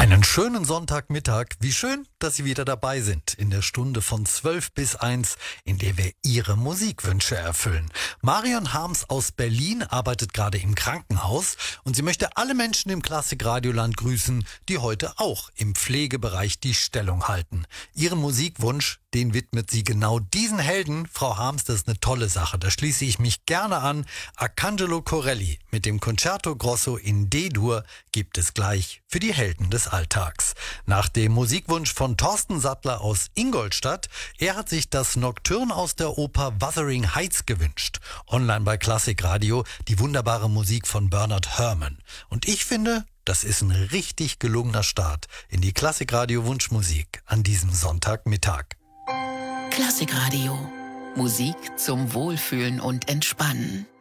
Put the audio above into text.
Einen schönen Sonntagmittag. Wie schön, dass Sie wieder dabei sind in der Stunde von 12 bis 1, in der wir Ihre Musikwünsche erfüllen. Marion Harms aus Berlin arbeitet gerade im Krankenhaus und sie möchte alle Menschen im Klassik-Radioland grüßen, die heute auch im Pflegebereich die Stellung halten. Ihren Musikwunsch, den widmet sie genau diesen Helden. Frau Harms, das ist eine tolle Sache. Da schließe ich mich gerne an. Arcangelo Corelli mit dem Concerto Grosso in D-Dur gibt es gleich für die Helden des Alltags. Nach dem Musikwunsch von Thorsten Sattler aus Ingolstadt, er hat sich das Nocturne aus der Oper Wuthering Heights gewünscht. Online bei Klassik Radio die wunderbare Musik von Bernard Herrmann. Und ich finde, das ist ein richtig gelungener Start in die Klassik Radio Wunschmusik an diesem Sonntagmittag. Klassik Radio. Musik zum Wohlfühlen und Entspannen.